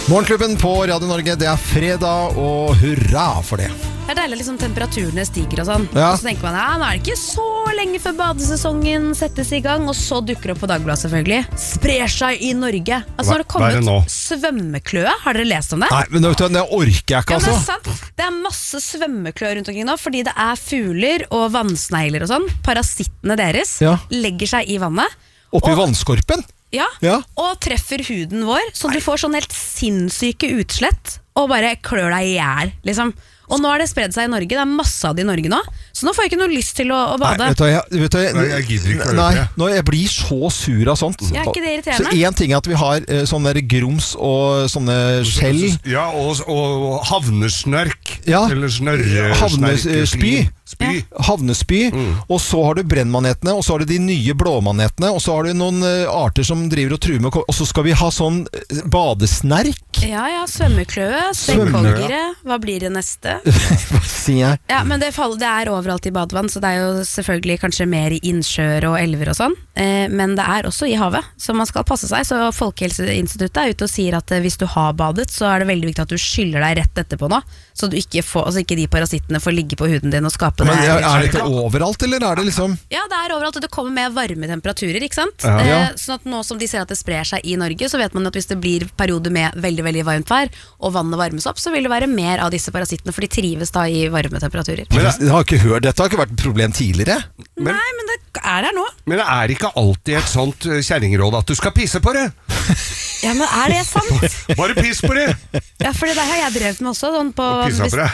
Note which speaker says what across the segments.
Speaker 1: Morgenklubben på Radio Norge, det fredag, og hurra for det.
Speaker 2: Det deilig liksom temperaturene stiger og sånn.
Speaker 1: Ja.
Speaker 2: Og så tenker man, ja, nå det ikke så lenge før badesesongen settes i gang, og så dukker det opp på Dagbladet selvfølgelig. Sprer seg i Norge. Altså har det kommet svømmekløe, har dere lest om det?
Speaker 1: Nei, men vet du, det orker jeg ikke, altså.
Speaker 2: Ja, men det er sant. Det er masse svømmekløe rundt omkring nå, fordi det er fugler og vannsnegler og sånn. Parasittene deres legger seg i vannet.
Speaker 1: Oppi vannskorpen?
Speaker 2: Ja, og treffer huden vår, så du får sånn helt sinnssyke utslett, og bare klør deg i hjel, liksom. Og nå har det spredd seg i Norge, det er masse av det i Norge nå. Så nå får jeg ikke noe lyst til å bade.
Speaker 1: Nei, vet du,
Speaker 3: jeg gidder ikke å
Speaker 1: nei,
Speaker 3: gjøre det.
Speaker 1: Jeg blir så sur av sånt.
Speaker 2: Ja, ikke det irriterende?
Speaker 1: Så en ting er at vi har sånne der grums og sånne skjell.
Speaker 3: Ja, og havnesnørk.
Speaker 1: Ja,
Speaker 3: eller snørre.
Speaker 1: havnespy. Havnespy, og så har du brennmanetene, og så har du de nye blåmanetene, og så har du noen arter som driver og truer med, og så skal vi ha sånn badesnerk.
Speaker 2: Ja, svømmekløe, stekkhoggere, hva blir det neste?
Speaker 1: Hva sier jeg?
Speaker 2: Ja, men det er overalt i badevann, så det er jo selvfølgelig kanskje mer i innsjøer og elver og sånn, men det er også i havet, så man skal passe seg. Så Folkehelseinstituttet er ute og sier at hvis du har badet, så er det veldig viktig at du skyller deg rett etterpå nå, så du ikke får, altså ikke de parasittene får ligge på huden din og skape det.
Speaker 1: Men er det overalt, eller er det liksom?
Speaker 2: Ja, det er overalt, og det kommer med varme temperaturer, ikke sant? Sånn at nå som de ser at det sprer seg i Norge, så vet man at hvis det blir perioder med veldig, veldig varmt vær, og vannet varmes opp, så vil det være mer av disse parasittene, for de trives da i varme temperaturer.
Speaker 1: Men jeg har ikke hørt, dette har ikke vært et problem tidligere.
Speaker 2: Nei, men det er der nå.
Speaker 3: Men det er ikke alltid et sånt kjerringråd at du skal pisse på det.
Speaker 2: Ja, men er det sant?
Speaker 3: Bare piss på det.
Speaker 2: Ja, for det der har jeg drevet med også, sånn på...
Speaker 3: Pissa på det.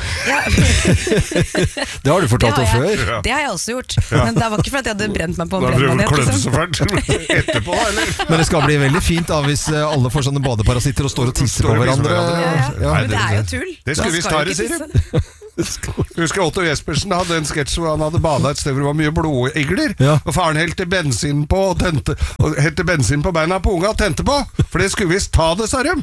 Speaker 2: Ja.
Speaker 1: Det har du fortalt om før.
Speaker 2: Det har jeg også gjort, men det var ikke for at jeg hadde brent meg på en
Speaker 3: brennmanet. Da ble det
Speaker 2: liksom.
Speaker 3: klødd så fælt etterpå, eller?
Speaker 1: Men det skal bli veldig fint da, hvis alle får sånne badeparasitter og står og tisser på hverandre.
Speaker 2: Men det er jo tull.
Speaker 3: Det skulle vi stare, sier du. Husker Otto Jespersen hadde en sketsj hvor han hadde badet et sted hvor det var mye blodigler, og faren helte bensin på og helte bensin på beina på unga og tente på, for det skulle visst ta det, sa de.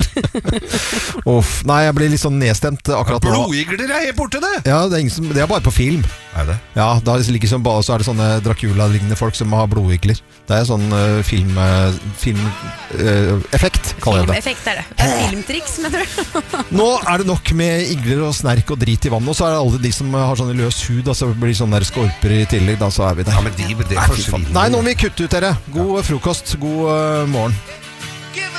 Speaker 1: Nei, jeg blir litt sånn nedstemt akkurat nå.
Speaker 3: Blodigler er helt borte, det.
Speaker 1: Ja, det er bare på film.
Speaker 3: Er det?
Speaker 1: Ja, da ligger som bade, så er det sånne Dracula-lignende folk som har blodigler. Det er sånn filmeffekt, kaller jeg det.
Speaker 2: Filmeffekt er det. Det er filmtriks, mener du?
Speaker 1: Nå er det nok med igler og snerk og drit i vannet, og så er det alle de som har sånne løs hud, og så blir det sånne der skorper i tillegg, da så er vi der.
Speaker 3: Ja, men det forsvinner.
Speaker 1: Nei, nå må vi kutte ut dere. God frokost, god morgen.